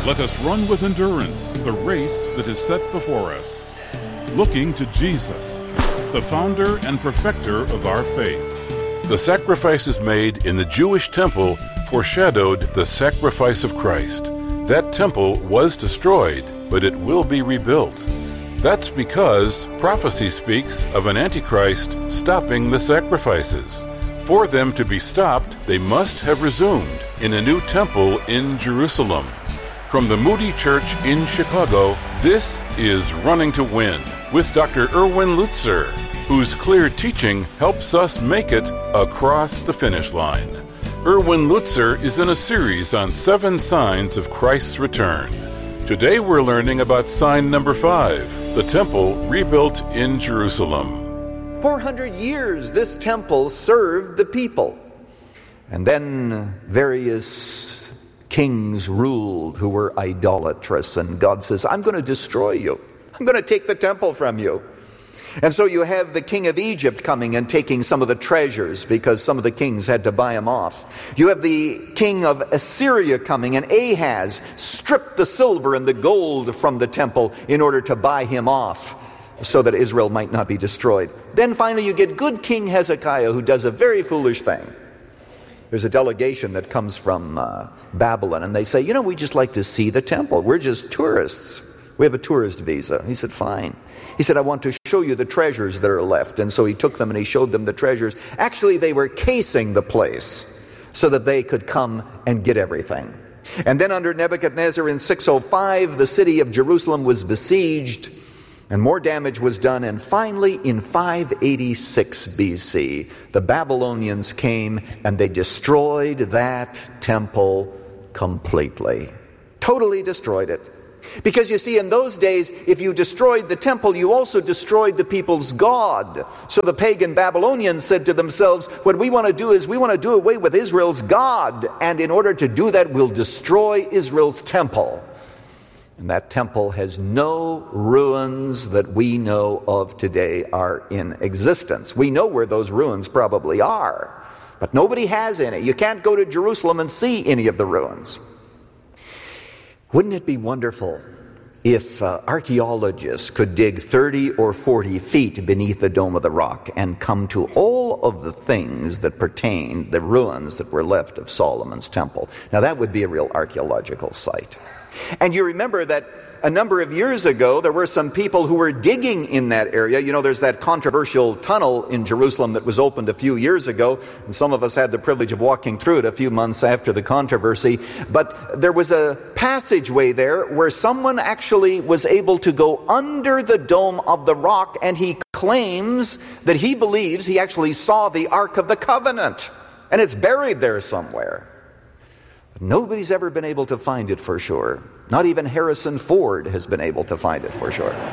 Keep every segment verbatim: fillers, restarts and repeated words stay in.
Let us run with endurance the race that is set before us, looking to Jesus, the founder and perfecter of our faith. The sacrifices made in the Jewish temple foreshadowed the sacrifice of Christ. That temple was destroyed, but it will be rebuilt. That's because prophecy speaks of an Antichrist stopping the sacrifices. For them to be stopped, they must have resumed in a new temple in Jerusalem. From the Moody Church in Chicago, this is Running to Win with Doctor Erwin Lutzer, whose clear teaching helps us make it across the finish line. Erwin Lutzer is in a series on seven signs of Christ's return. Today we're learning about sign number five, the temple rebuilt in Jerusalem. four hundred years this temple served the people. And then various kings ruled who were idolatrous, and God says, I'm going to destroy you. I'm going to take the temple from you. And so you have the king of Egypt coming and taking some of the treasures because some of the kings had to buy them off. You have the king of Assyria coming, and Ahaz stripped the silver and the gold from the temple in order to buy him off so that Israel might not be destroyed. Then finally you get good King Hezekiah, who does a very foolish thing. There's a delegation that comes from uh, Babylon, and they say, you know, we just like to see the temple. We're just tourists. We have a tourist visa. He said, fine. He said, I want to show you the treasures that are left. And so he took them and he showed them the treasures. Actually, they were casing the place so that they could come and get everything. And then under Nebuchadnezzar in six oh five, the city of Jerusalem was besieged, and more damage was done. And finally, in five eighty-six B C, the Babylonians came and they destroyed that temple completely. Totally destroyed it. Because you see, in those days, if you destroyed the temple, you also destroyed the people's God. So the pagan Babylonians said to themselves, what we want to do is we want to do away with Israel's God. And in order to do that, we'll destroy Israel's temple. And that temple has no ruins that we know of today are in existence. We know where those ruins probably are, but nobody has any. You can't go to Jerusalem and see any of the ruins. Wouldn't it be wonderful if uh, archaeologists could dig thirty or forty feet beneath the Dome of the Rock and come to all of the things that pertain, the ruins that were left of Solomon's temple? Now that would be a real archaeological site. And you remember that a number of years ago, there were some people who were digging in that area. You know, there's that controversial tunnel in Jerusalem that was opened a few years ago, and some of us had the privilege of walking through it a few months after the controversy. But there was a passageway there where someone actually was able to go under the Dome of the Rock, and he claims that he believes he actually saw the Ark of the Covenant, and it's buried there somewhere. Nobody's ever been able to find it for sure. Not even Harrison Ford has been able to find it for sure.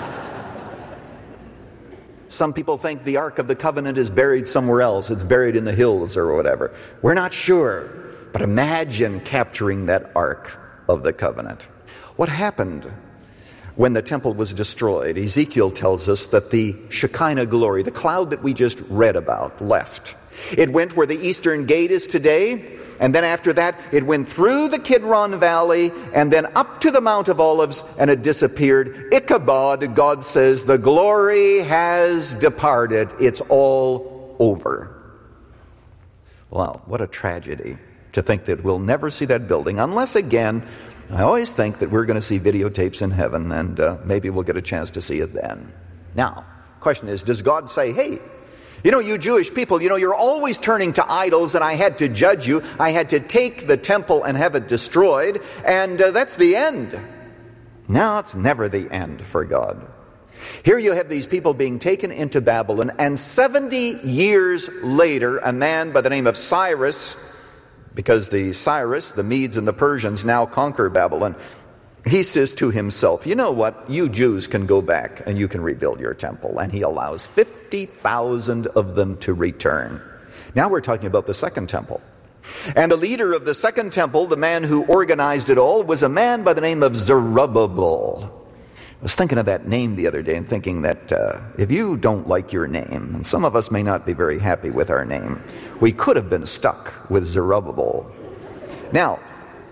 Some people think the Ark of the Covenant is buried somewhere else. It's buried in the hills or whatever. We're not sure. But imagine capturing that Ark of the Covenant. What happened when the temple was destroyed? Ezekiel tells us that the Shekinah glory, the cloud that we just read about, left. It went where the eastern gate is today. And then after that, it went through the Kidron Valley and then up to the Mount of Olives, and it disappeared. Ichabod, God says, the glory has departed. It's all over. Wow, what a tragedy to think that we'll never see that building. Unless, again, I always think that we're going to see videotapes in heaven, and uh, maybe we'll get a chance to see it then. Now, the question is, does God say, hey, you know, you Jewish people, you know, you're always turning to idols, and I had to judge you. I had to take the temple and have it destroyed, and uh, that's the end. No, it's never the end for God. Here you have these people being taken into Babylon, and seventy years later, a man by the name of Cyrus, because the Cyrus, the Medes and the Persians now conquer Babylon, he says to himself, you know what, you Jews can go back and you can rebuild your temple. And he allows fifty thousand of them to return. Now we're talking about the second temple. And the leader of the second temple, the man who organized it all, was a man by the name of Zerubbabel. I was thinking of that name the other day and thinking that uh, if you don't like your name, and some of us may not be very happy with our name, we could have been stuck with Zerubbabel. Now,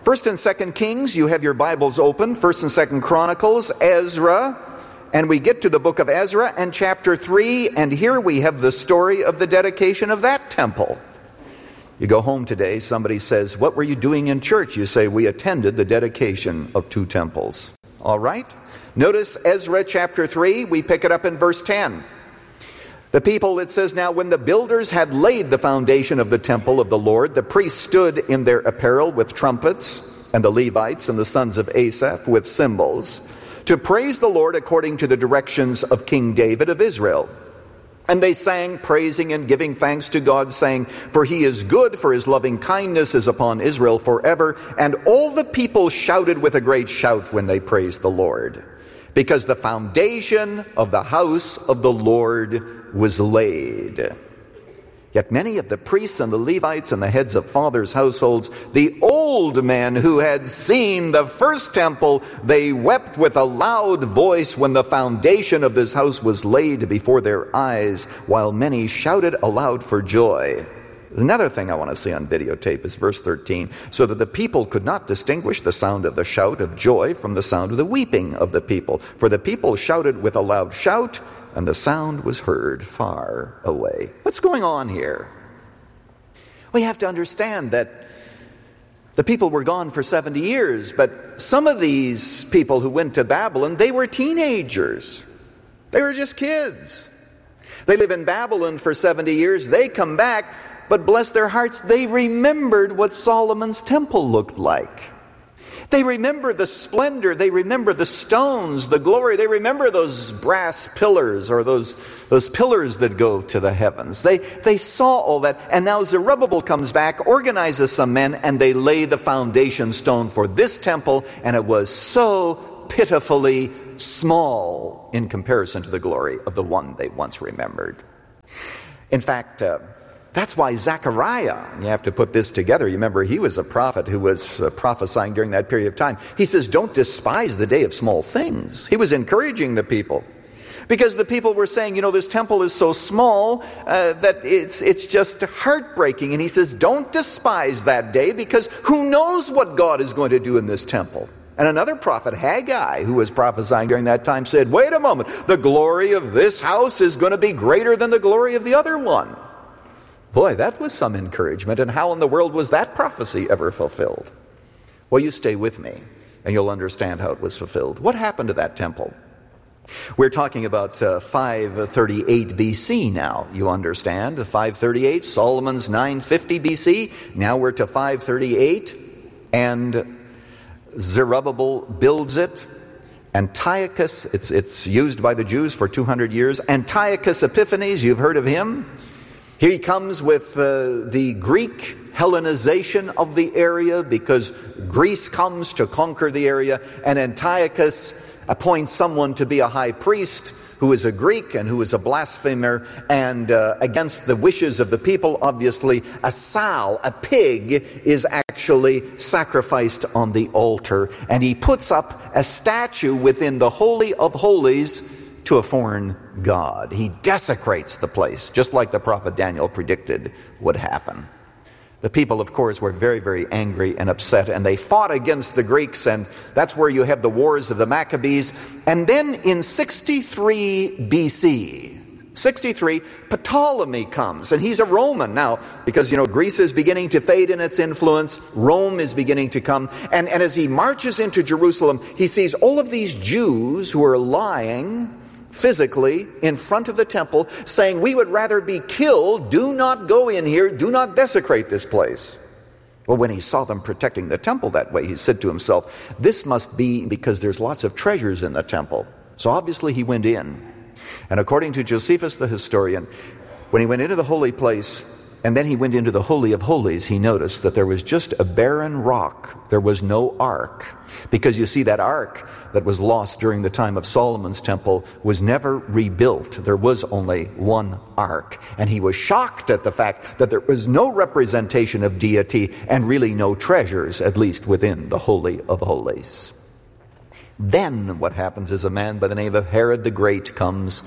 First and Second Kings, you have your Bibles open. First and Second Chronicles, Ezra, and we get to the book of Ezra and chapter three, and here we have the story of the dedication of that temple. You go home today, somebody says, "What were you doing in church?" You say, "We attended the dedication of two temples." All right? Notice Ezra chapter three, we pick it up in verse ten. The people, it says, "Now when the builders had laid the foundation of the temple of the Lord, the priests stood in their apparel with trumpets, and the Levites and the sons of Asaph with cymbals, to praise the Lord according to the directions of King David of Israel. And they sang, praising and giving thanks to God, saying, 'For he is good, for his loving kindness is upon Israel forever.' And all the people shouted with a great shout when they praised the Lord, because the foundation of the house of the Lord was laid. Yet many of the priests and the Levites and the heads of fathers' households, the old men who had seen the first temple, they wept with a loud voice when the foundation of this house was laid before their eyes, while many shouted aloud for joy." Another thing I want to see on videotape is verse thirteen. "So that the people could not distinguish the sound of the shout of joy from the sound of the weeping of the people. For the people shouted with a loud shout, and the sound was heard far away." What's going on here? We have to understand that the people were gone for seventy years, but some of these people who went to Babylon, they were teenagers. They were just kids. They live in Babylon for seventy years. They come back, but bless their hearts, they remembered what Solomon's temple looked like. They remember the splendor, they remember the stones, the glory, they remember those brass pillars or those, those pillars that go to the heavens. They, they saw all that, and now Zerubbabel comes back, organizes some men, and they lay the foundation stone for this temple, and it was so pitifully small in comparison to the glory of the one they once remembered. In fact, uh, that's why Zechariah, you have to put this together. You remember, he was a prophet who was uh, prophesying during that period of time. He says, "Don't despise the day of small things." He was encouraging the people. Because the people were saying, you know, this temple is so small uh, that it's, it's just heartbreaking. And he says, don't despise that day, because who knows what God is going to do in this temple. And another prophet, Haggai, who was prophesying during that time, said, wait a moment, the glory of this house is going to be greater than the glory of the other one. Boy, that was some encouragement. And how in the world was that prophecy ever fulfilled? Well, you stay with me, and you'll understand how it was fulfilled. What happened to that temple? We're talking about uh, five thirty-eight B C now, you understand. five thirty-eight, Solomon's nine fifty B C. Now we're to five thirty-eight, and Zerubbabel builds it. Antiochus, it's, it's used by the Jews for two hundred years. Antiochus Epiphanes, you've heard of him. He comes with uh, the Greek Hellenization of the area, because Greece comes to conquer the area, and Antiochus appoints someone to be a high priest who is a Greek and who is a blasphemer, and uh, against the wishes of the people, obviously, a sow, a pig, is actually sacrificed on the altar, and he puts up a statue within the Holy of Holies to a foreign god. He desecrates the place, just like the prophet Daniel predicted would happen. The people, of course, were very, very angry and upset, and they fought against the Greeks, and that's where you have the wars of the Maccabees. And then in sixty-three B C, sixty-three, Ptolemy comes, and he's a Roman now, because, you know, Greece is beginning to fade in its influence. Rome is beginning to come. And, and as he marches into Jerusalem, he sees all of these Jews who are lying physically in front of the temple, saying, we would rather be killed. Do not go in here. Do not desecrate this place. Well, when he saw them protecting the temple that way, he said to himself, this must be because there's lots of treasures in the temple. So obviously he went in. And according to Josephus the historian, when he went into the holy place, and then he went into the Holy of Holies, he noticed that there was just a barren rock. There was no ark. Because you see, that ark that was lost during the time of Solomon's temple was never rebuilt. There was only one ark. And he was shocked at the fact that there was no representation of deity and really no treasures, at least within the Holy of Holies. Then what happens is a man by the name of Herod the Great comes,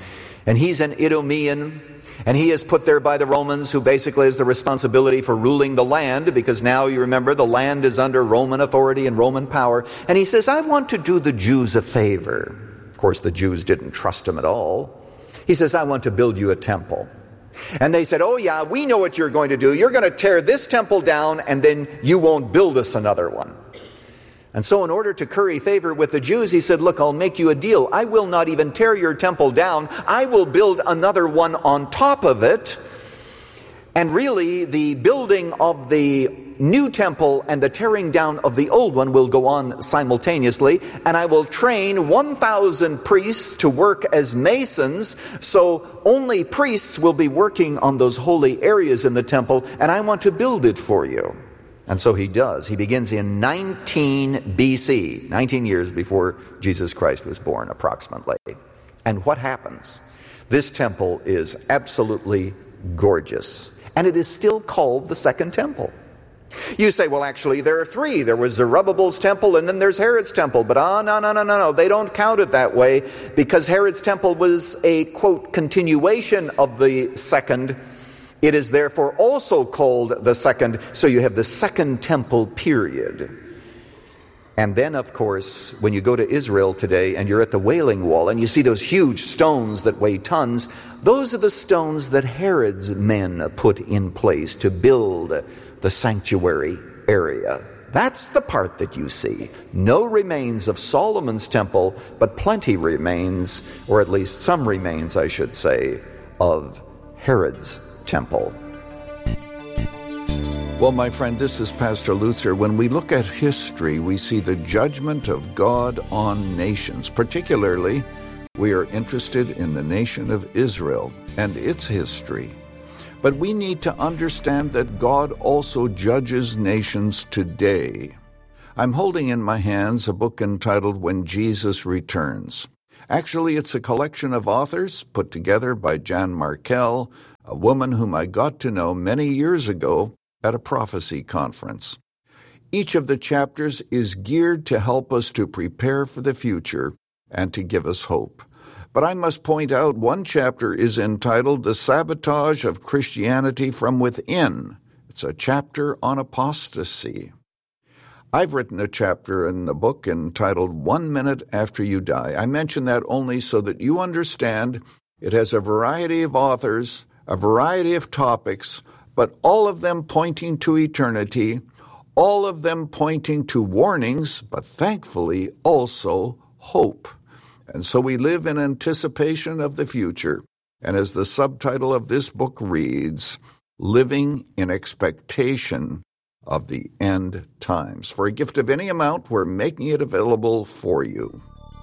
And he's an Idumean, and he is put there by the Romans, who basically has the responsibility for ruling the land, because now you remember the land is under Roman authority and Roman power. And he says, I want to do the Jews a favor. Of course, the Jews didn't trust him at all. He says, I want to build you a temple. And they said, oh yeah, we know what you're going to do. You're going to tear this temple down, and then you won't build us another one. And so in order to curry favor with the Jews, he said, look, I'll make you a deal. I will not even tear your temple down. I will build another one on top of it. And really, the building of the new temple and the tearing down of the old one will go on simultaneously. And I will train one thousand priests to work as masons. So only priests will be working on those holy areas in the temple. And I want to build it for you. And so he does. He begins in nineteen B C, nineteen years before Jesus Christ was born, approximately. And what happens? This temple is absolutely gorgeous. And it is still called the Second Temple. You say, well, actually, there are three. There was Zerubbabel's temple, and then there's Herod's temple. But ah, no, no, no, no, no. They don't count it that way, because Herod's temple was a, quote, continuation of the second. It is therefore also called the second, so you have the Second Temple period. And then, of course, when you go to Israel today and you're at the Wailing Wall and you see those huge stones that weigh tons, those are the stones that Herod's men put in place to build the sanctuary area. That's the part that you see. No remains of Solomon's temple, but plenty remains, or at least some remains, I should say, of Herod's temple. Well, my friend, this is Pastor Lutzer. When we look at history, we see the judgment of God on nations. Particularly, we are interested in the nation of Israel and its history. But we need to understand that God also judges nations today. I'm holding in my hands a book entitled When Jesus Returns. Actually, it's a collection of authors put together by Jan Markell, a woman whom I got to know many years ago at a prophecy conference. Each of the chapters is geared to help us to prepare for the future and to give us hope. But I must point out one chapter is entitled The Sabotage of Christianity from Within. It's a chapter on apostasy. I've written a chapter in the book entitled One Minute After You Die. I mention that only so that you understand it has a variety of authors, a variety of topics, but all of them pointing to eternity, all of them pointing to warnings, but thankfully also hope. And so we live in anticipation of the future. And as the subtitle of this book reads, Living in Expectation of the End Times. For a gift of any amount, we're making it available for you.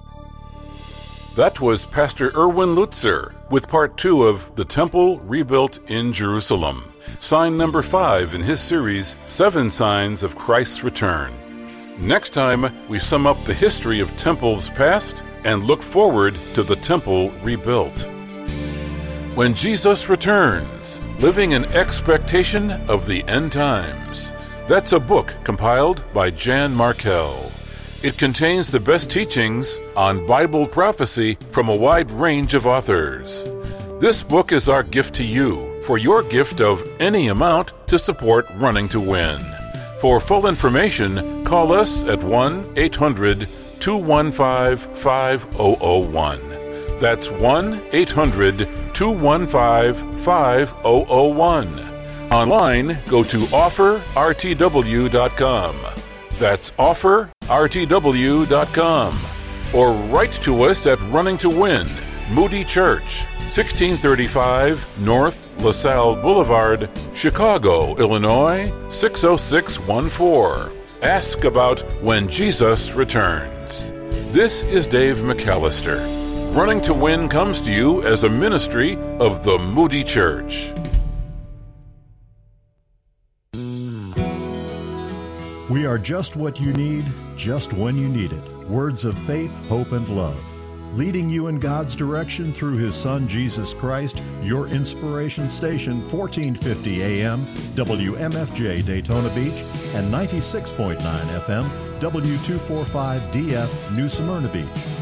That was Pastor Erwin Lutzer with part two of The Temple Rebuilt in Jerusalem, sign number five in his series, Seven Signs of Christ's Return. Next time, we sum up the history of temples past and look forward to the temple rebuilt. When Jesus Returns, Living in Expectation of the End Times. That's a book compiled by Jan Markell. It contains the best teachings on Bible prophecy from a wide range of authors. This book is our gift to you for your gift of any amount to support Running to Win. For full information, call us at one eight hundred two one five five zero zero one. That's one eight hundred two one five five zero zero one. Online, go to offer r t w dot com. That's offer r t w dot com. Or write to us at Running to Win, Moody Church, sixteen thirty-five North LaSalle Boulevard, Chicago, Illinois, six oh six one four. Ask about When Jesus Returns. This is Dave McAllister. Running to Win comes to you as a ministry of the Moody Church. We are just what you need, just when you need it. Words of faith, hope, and love. Leading you in God's direction through His Son, Jesus Christ, your inspiration station, fourteen fifty A M, W M F J Daytona Beach, and ninety-six point nine F M, W two forty-five D F New Smyrna Beach.